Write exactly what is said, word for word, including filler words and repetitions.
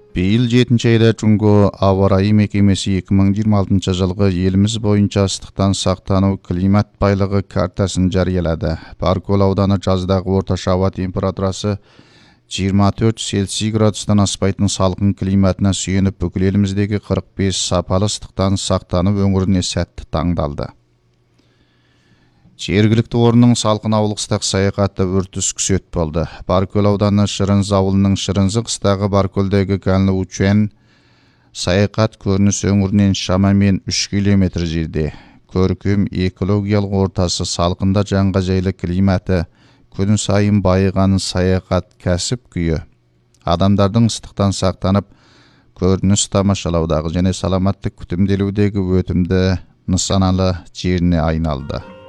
Бейіл жетінші айда Чунго ауа райы мекемесі екі мың жиырма алтыншы жылғы еліміз бойынша ыстықтан сақтану климат байлығы картасын жариялады. Баркөл ауданы жаздағы орташа ауа температурасы жиырма төрт Цельсий градустан аспайтын салқын климатына сүйеніп бүкіл еліміздегі қырық бес сапалы ыстықтан сақтану өңіріне сәтті таңдалды. Жергілікті орынның салқын ауылы қыстақ саяхаты үртіс күсет болды. Баркөл ауданы Шырынзы ауылының Шырынзы қыстағы Баркөлдегі Ганлы Учен саяхат көрініс өңірінен шамамен үш километр жерде. Көркем экологиялық ортасы, салқында жанға жайлы климаты, күн сайын байыған саяхат кәсіп күйі, адамдардың ыстықтан сақтанып, көрініс тамашалаудағы және саламаттық күтімделудегі өтімді нысаналы жеріне айналды.